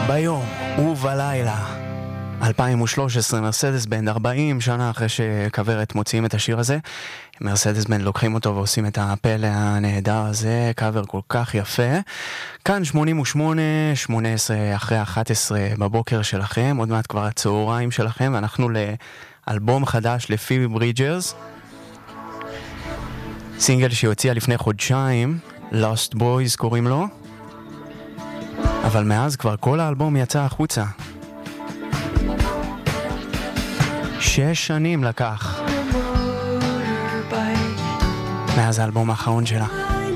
ביום ובלילה 2013, מרסדס בנד 40 שנה אחרי שכוורת מוציאים את השיר הזה, מרסדס בנד לוקחים אותו ועושים את הפלא הנהדר הזה, קאבר כל כך יפה. כאן 88, 18 אחרי 11 בבוקר שלכם, עוד מעט כבר הצהריים שלכם, ואנחנו לאלבום חדש לפיבי ברידג'רס, סינגל שהוציאה לפני חודשיים, Lost Boys קוראים לו, אבל מאז כבר כל האלבום יצא החוצה. 6 שנים לקח מאז האלבום האחרון שלה.